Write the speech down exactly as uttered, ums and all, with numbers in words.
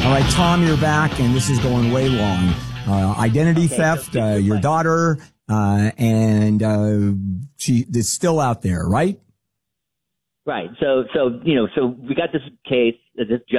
All right, Tom, you're back, and this is going way long. Uh, identity okay, theft, so uh, your question. daughter, uh, and uh, she is still out there, right? Right. So, so you know, so we got this case, this